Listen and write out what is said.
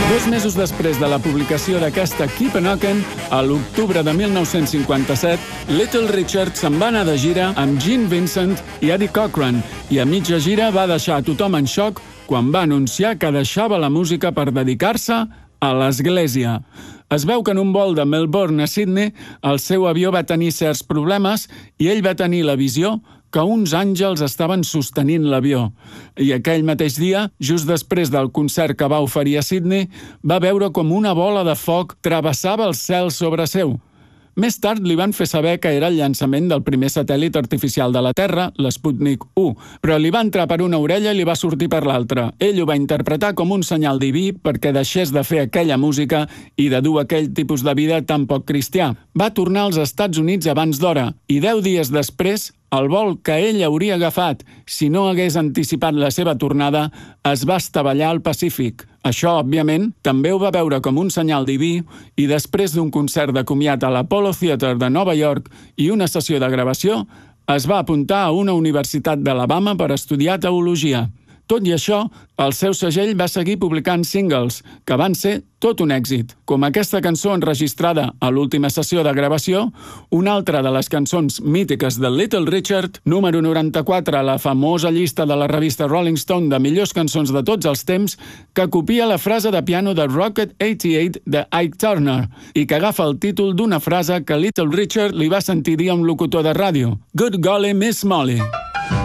2 mesos després de la publicació d'aquesta Keep a Knockin', a l'octubre de 1957, Little Richard se'n va anar de gira amb Gene Vincent i Eddie Cochran, i a mitja gira va deixar a tothom en xoc quan va anunciar que deixava la música per dedicar-se a l'església. Es veu que en un vol de Melbourne a Sydney el seu avió va tenir certs problemes i ell va tenir la visió que uns àngels estaven sostenint l'avió. I aquell mateix dia, just després del concert que va oferir a Sydney, va veure com una bola de foc travessava el cel sobre seu. Més tard li van fer saber que era el llançament del primer satèl·lit artificial de la Terra, l'Sputnik 1, però li va entrar per una orella i li va sortir per l'altra. Ell ho va interpretar com un senyal diví perquè deixés de fer aquella música i de dur aquell tipus de vida tan poc cristià. Va tornar als Estats Units abans d'hora i 10 dies després, el vol que ell hauria agafat si no hagués anticipat la seva tornada es va estavellar al Pacífic. Això, òbviament, també ho va veure com un senyal diví i després d'un concert de comiat a l'Apollo Theater de Nova York i una sessió de gravació, es va apuntar a una universitat d'Alabama per estudiar teologia. Tot i això, el seu segell va seguir publicant singles, que van ser tot un èxit, com aquesta cançó enregistrada a l'última sessió de gravació, una altra de les cançons mítiques de Little Richard, número 94 a la famosa llista de la revista Rolling Stone de millors cançons de tots els temps, que copia la frase de piano de Rocket 88 de Ike Turner i que agafa el títol d'una frase que Little Richard li va sentir dir a un locutor de ràdio: "Good golly, Miss Molly".